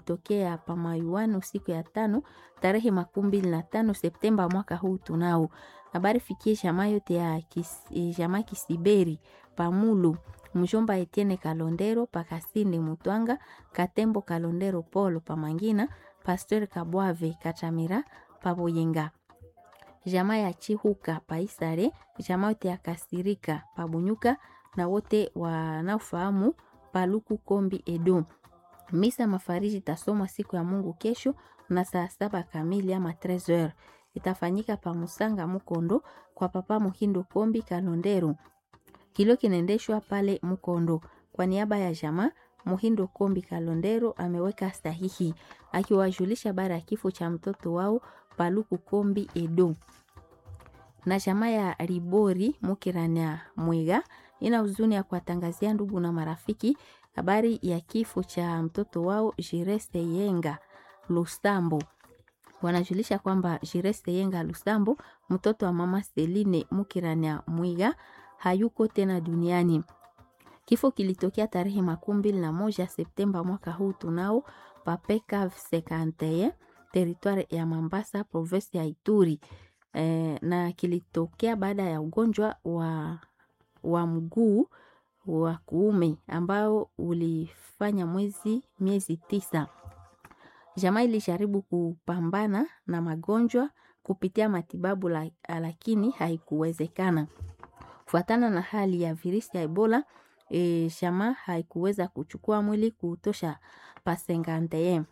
tokea Pamayuano siku ya tano tarehe 25 Septemba mwaka huu tunao. Habari fikie jamaa yote ya jamaa Kisiberi Pamulu, mjomba Etienne Kalondero Pakasinde Mutwanga, Katembo Kalondero Polo Pamangina, Pasteur Kabwave Katamira Paboyenga. Jamaa ya Chihuka Paisare, jamaa yote ya Kasirika Pabunyuka na wote wanaofahamu Paluku Kombi Edo. Misa mafariji tasoma siku ya Mungu kesho na saa 7 kamili ama 13h. Itafanyika pa Musanga Mukondo kwa Papa Muhindo Kombi Kalondero. Kilio kinaendeshwa pale Mukondo. Kwa niaba ya jamaa Muhindo Kombi Kalondero ameweka sahihi akiwajulisha habari ya kifo cha mtoto wao Paluku Kombi Edo. Na jamaa ya Ribori Mukirania Mwiga ina huzuni ya kuwatangazia ndugu na marafiki habari ya kifo cha mtoto wao Jireste Yenga Lusambo. Wanajulisha kwamba Jireste Yenga Lusambo, mtoto wa mama Celine Mukirania Mwiga, hayuko tena duniani. Kifo kilitokea tarehe 21 Septemba mwaka huu tunao Papeka 51 territoire ya Mambasa province ya Ituri. Na kilitokea baada ya ugonjwa wa mguu wa kuume ambao ulifanya miezi 9. Jamaa ilijaribu kupambana na magonjwa kupitia matibabu lakini haikuwezekana. Kufuatana na hali ya virusi ya Ebola, jamaa haikuweza kuchukua mwili kutosha pasengante.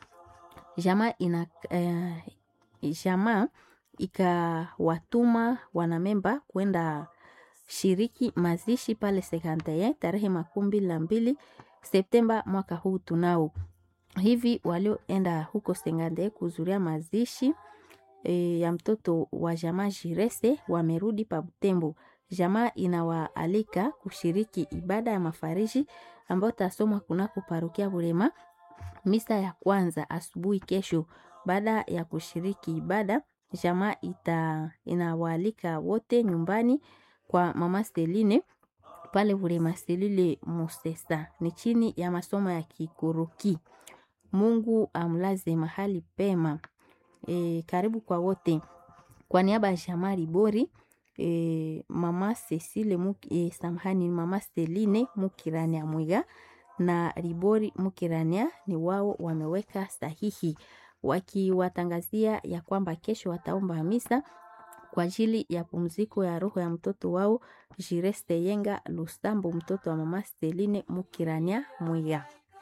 Jamaa ikawatuma wanamemba kwenda shiriki mazishi pale Sekante tarehe 22 Septemba mwaka huu tunao. Hivi walioenda huko Sekante kuzuria mazishi ya mtoto wa jamaa Jirese wamerudi pa Butembo. Jamaa inawaalika kushiriki ibada ya mafariji ambayo tasomwa kunako parokia Bulema misa ya kwanza asubuhi kesho. Baada ya kushiriki ibada, jamaa inawaalika wote nyumbani kwa mama Celine pale Bulema selule Musesa. Ni chini ya masomo ya Kikuruki. Mungu amlaze mahali pema. Karibu kwa wote. Kwa niaba ya jamaa Ribori, mama Cecile mama Celine Mukirania Mwiga na Ribori Mukirania ni wao wameweka sahihi wakiwatangazia ya kwamba kesho wataomba misa kwa ajili ya pumziko ya roho ya mtoto wao Jireste Yenga Lusambo, mtoto wa mama Celine Mukirania Mwiga.